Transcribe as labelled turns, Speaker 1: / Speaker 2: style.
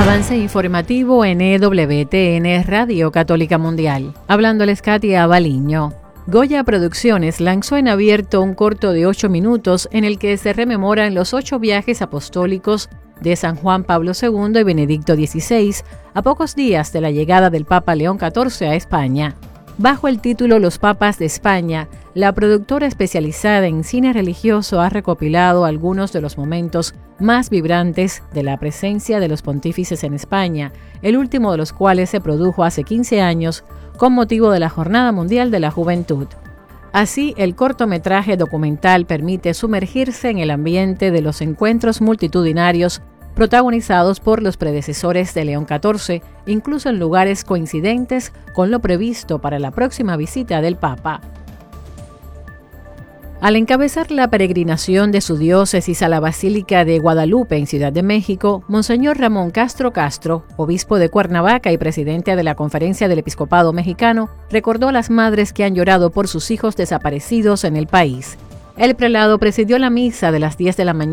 Speaker 1: Avance informativo en EWTN Radio Católica Mundial. Hablándoles Katia Baliño. Goya Producciones lanzó en abierto un corto de 8 minutos en el que se rememoran los 8 viajes apostólicos de San Juan Pablo II y Benedicto XVI a pocos días de la llegada del Papa León XIV a España. Bajo el título Los Papas de España, la productora especializada en cine religioso ha recopilado algunos de los momentos más vibrantes de la presencia de los pontífices en España, el último de los cuales se produjo hace 15 años con motivo de la Jornada Mundial de la Juventud. Así, el cortometraje documental permite sumergirse en el ambiente de los encuentros multitudinarios protagonizados por los predecesores de León XIV, incluso en lugares coincidentes con lo previsto para la próxima visita del Papa. Al encabezar la peregrinación de su diócesis a la Basílica de Guadalupe en Ciudad de México, Monseñor Ramón Castro Castro, obispo de Cuernavaca y presidente de la Conferencia del Episcopado Mexicano, recordó a las madres que han llorado por sus hijos desaparecidos en el país. El prelado presidió la misa de las 10 de la mañana